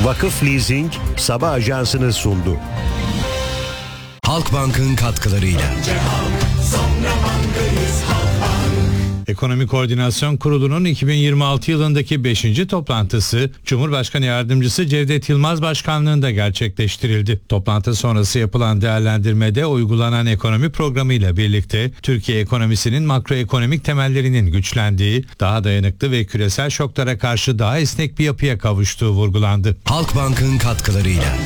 Vakıf Leasing sabah ajansını sundu. Halkbank'ın katkılarıyla. Ekonomi Koordinasyon Kurulu'nun 2026 yılındaki 5. toplantısı Cumhurbaşkanı Yardımcısı Cevdet Yılmaz başkanlığında gerçekleştirildi. Toplantı sonrası yapılan değerlendirmede uygulanan ekonomi programıyla birlikte Türkiye ekonomisinin makroekonomik temellerinin güçlendiği, daha dayanıklı ve küresel şoklara karşı daha esnek bir yapıya kavuştuğu vurgulandı. Halkbank'ın katkılarıyla.